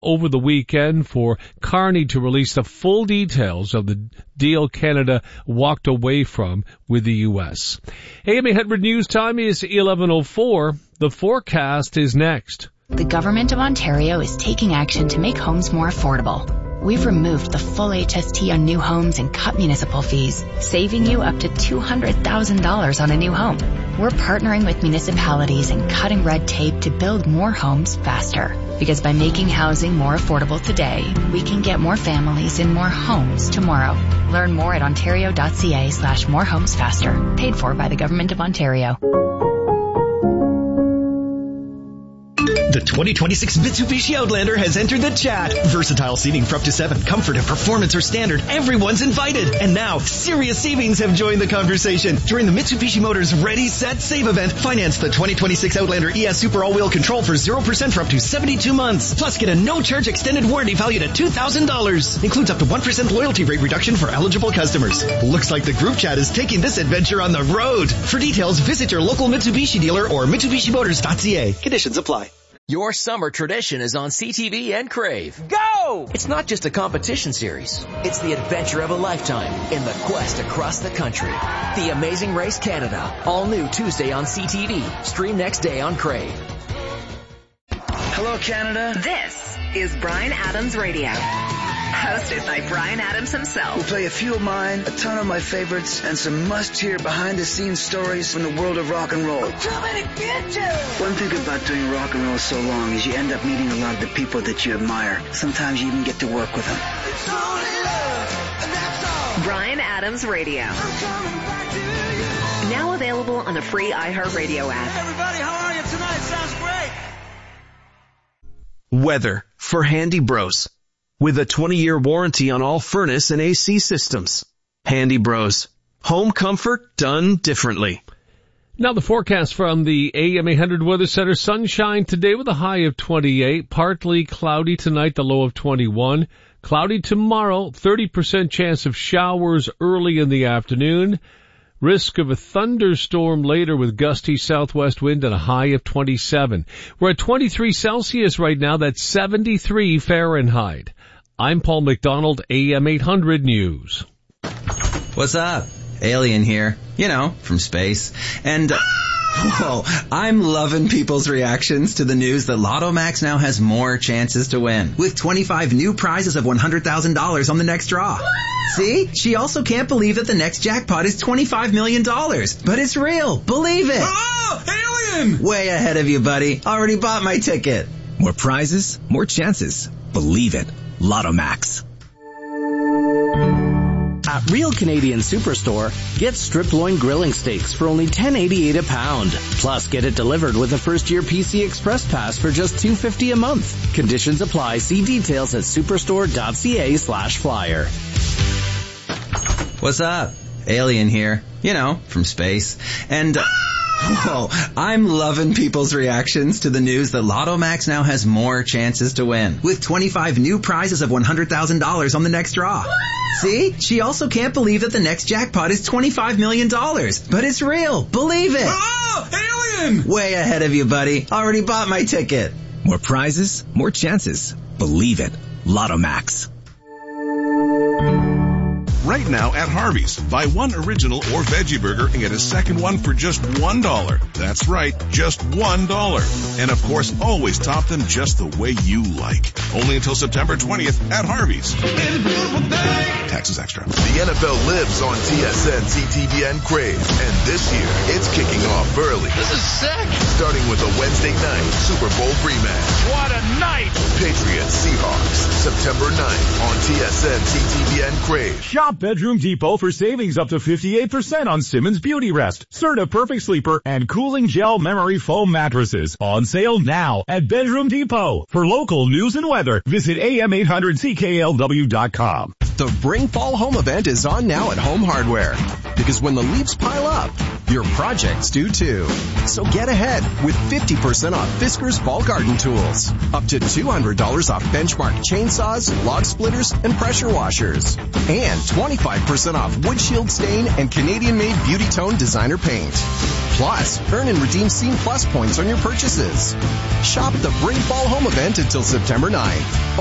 over the weekend for Carney to release the full details of the deal Canada walked away from with the U.S. AM 800 News Time is 11:04. The forecast is next. The Government of Ontario is taking action to make homes more affordable. We've removed the full HST on new homes and cut municipal fees, saving you up to $200,000 on a new home. We're partnering with municipalities and cutting red tape to build more homes faster. Because by making housing more affordable today, we can get more families in more homes tomorrow. Learn more at ontario.ca/morehomesfaster. Paid for by the Government of Ontario. The 2026 Mitsubishi Outlander has entered the chat. Versatile seating for up to 7. Comfort and performance are standard. Everyone's invited. And now, serious savings have joined the conversation. During the Mitsubishi Motors Ready, Set, Save event, finance the 2026 Outlander ES Super All-Wheel Control for 0% for up to 72 months. Plus, get a no-charge extended warranty valued at $2,000. Includes up to 1% loyalty rate reduction for eligible customers. Looks like the group chat is taking this adventure on the road. For details, visit your local Mitsubishi dealer or MitsubishiMotors.ca. Conditions apply. Your summer tradition is on CTV and Crave. Go! It's not just a competition series. It's the adventure of a lifetime in the quest across the country. The Amazing Race Canada. All new Tuesday on CTV. Stream next day on Crave. Hello, Canada. This is Bryan Adams Radio. Hosted by Bryan Adams himself. We'll play a few of mine, a ton of my favorites, and some must-hear behind-the-scenes stories from the world of rock and roll. I'm coming to get you! One thing about doing rock and roll so long is you end up meeting a lot of the people that you admire. Sometimes you even get to work with them. It's only love, and that's all. Bryan Adams Radio. I'm coming back to you. Now available on the free iHeartRadio app. Hey, everybody, how are you tonight? Sounds great. Weather for Handy Bros. With a 20-year warranty on all furnace and AC systems. Handy Bros. Home comfort done differently. Now the forecast from the AM 800 Weather Center. Sunshine today with a high of 28. Partly cloudy tonight, the low of 21. Cloudy tomorrow, 30% chance of showers early in the afternoon. Risk of a thunderstorm later with gusty southwest wind and a high of 27. We're at 23 Celsius right now. That's 73 Fahrenheit. I'm Paul McDonald, AM 800 News. What's up? Alien here. You know, from space. And, whoa, I'm loving people's reactions to the news that Lotto Max now has more chances to win. With 25 new prizes of $100,000 on the next draw. See? She also can't believe that the next jackpot is $25 million. But it's real. Believe it. Oh, alien! Way ahead of you, buddy. Already bought my ticket. More prizes, more chances. Believe it. Lotto Max. At Real Canadian Superstore, get strip loin grilling steaks for only $10.88 a pound. Plus, get it delivered with a first-year PC Express Pass for just $2.50 a month. Conditions apply. See details at superstore.ca/flyer. What's up? Alien here. You know, from space. And, whoa, I'm loving people's reactions to the news that Lotto Max now has more chances to win. With 25 new prizes of $100,000 on the next draw. See? She also can't believe that the next jackpot is $25 million. But it's real. Believe it. Oh, alien! Way ahead of you, buddy. Already bought my ticket. More prizes, more chances. Believe it. Lotto Max. Right now at Harvey's, buy one original or veggie burger and get a second one for just $1. That's right, just $1. And of course, always top them just the way you like. Only until September 20th at Harvey's. Taxes extra. The NFL lives on TSN, CTV, and Crave. And this year, it's kicking off early. This is sick. Starting with a Wednesday night Super Bowl rematch. What a night. Patriots Seahawks, September 9th on TSN, CTV, and Crave. Shop Bedroom Depot for savings up to 58% on Simmons Beauty Rest, Serta Perfect Sleeper, and Cooling Gel Memory Foam mattresses. On sale now at Bedroom Depot. For local news and weather, visit am800ckLw.com. The Bring Fall Home event is on now at Home Hardware. Because when the leaves pile up, Your projects do too. So get ahead with 50% off Fisker's Fall Garden Tools. Up to $200 off Benchmark chainsaws, log splitters, and pressure washers. And 25% off Woodshield Stain and Canadian-made Beauty Tone Designer Paint. Plus, earn and redeem Scene Plus points on your purchases. Shop the Bring Fall Home event until September 9th.